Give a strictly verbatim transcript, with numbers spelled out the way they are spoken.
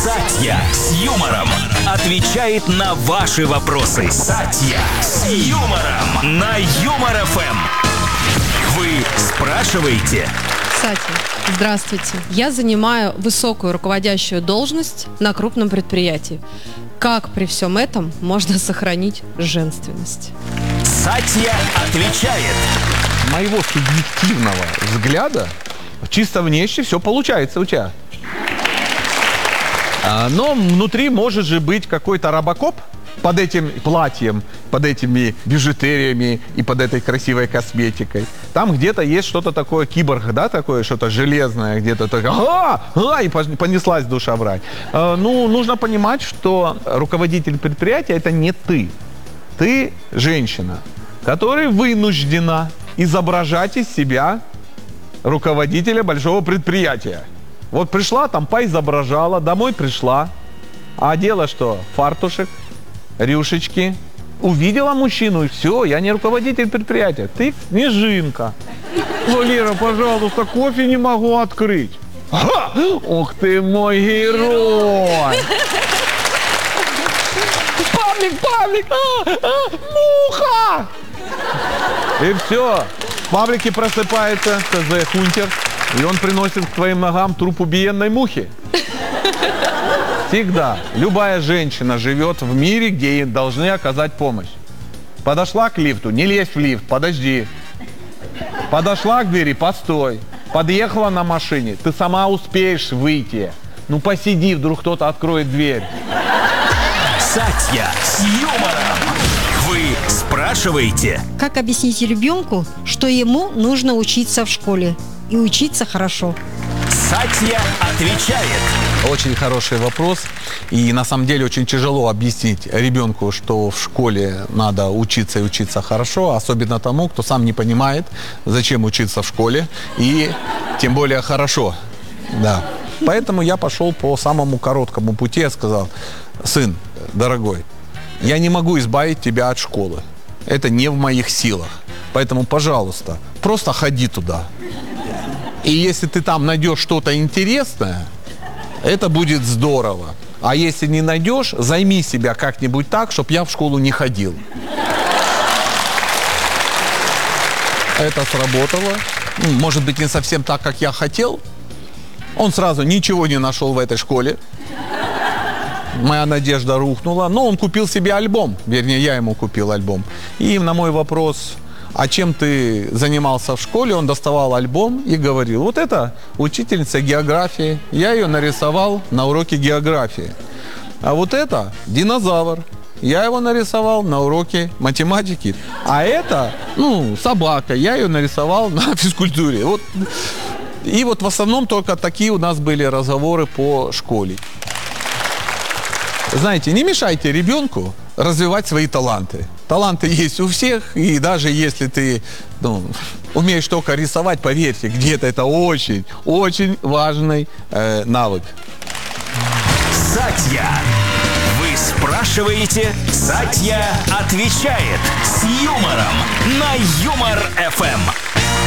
Сатья с юмором отвечает на ваши вопросы. Сатья с юмором на Юмор эф эм. Вы спрашиваете? Сатья, здравствуйте. Я занимаю высокую руководящую должность на крупном предприятии. Как при всем этом можно сохранить женственность? Сатья отвечает. Моего субъективного взгляда, чисто внешне все получается у тебя. А, но внутри может же быть какой-то робокоп под этим платьем, под этими бижутериями и под этой красивой косметикой. Там где-то есть что-то такое, киборг, да, такое, что-то железное, где-то такое, а, а, и понеслась душа в рай. А, ну, нужно понимать, что руководитель предприятия – это не ты. Ты женщина, которая вынуждена изображать из себя руководителя большого предприятия. Вот пришла, там поизображала, домой пришла, а одела что? Фартушек, рюшечки. Увидела мужчину, и все, я не руководитель предприятия. Ты снежинка. Валера, пожалуйста, кофе не могу открыть. Ха! Ух ты мой герой! Павлик, Павлик! А, а, муха! И все. В Павлике просыпается КЗ Хунтер, и он приносит к твоим ногам труп убиенной мухи. Всегда. Любая женщина живет в мире, где ей должны оказать помощь. Подошла к лифту, не лезь в лифт, подожди. Подошла к двери, постой. Подъехала на машине, ты сама успеешь выйти. Ну посиди, вдруг кто-то откроет дверь. Сатья с юмором. Вы спрашиваете? Как объяснить ребенку, что ему нужно учиться в школе и учиться хорошо? Сатья отвечает. Очень хороший вопрос. И на самом деле очень тяжело объяснить ребенку, что в школе надо учиться и учиться хорошо, особенно тому, кто сам не понимает, зачем учиться в школе, и тем более хорошо. Да. Поэтому я пошел по самому короткому пути. Я сказал: сын, дорогой, я не могу избавить тебя от школы. Это не в моих силах. Поэтому, пожалуйста, просто ходи туда. И если ты там найдешь что-то интересное, это будет здорово. А если не найдешь, займи себя как-нибудь так, чтобы я в школу не ходил. Это сработало. Может быть, не совсем так, как я хотел. Он сразу ничего не нашел в этой школе. Моя надежда рухнула. Но он купил себе альбом. Вернее, я ему купил альбом. И на мой вопрос: а чем ты занимался в школе? Он доставал альбом и говорил: вот это учительница географии. Я ее нарисовал на уроке географии. А вот это динозавр. Я его нарисовал на уроке математики. А это, ну, собака. Я ее нарисовал на физкультуре. Вот. И вот в основном только такие у нас были разговоры по школе. Знаете, не мешайте ребенку развивать свои таланты. Таланты есть у всех, и даже если ты, ну, умеешь только рисовать, поверьте, где-то это очень, очень важный э, навык. Сатья. Вы спрашиваете, Сатья отвечает с юмором на Юмор эф эм.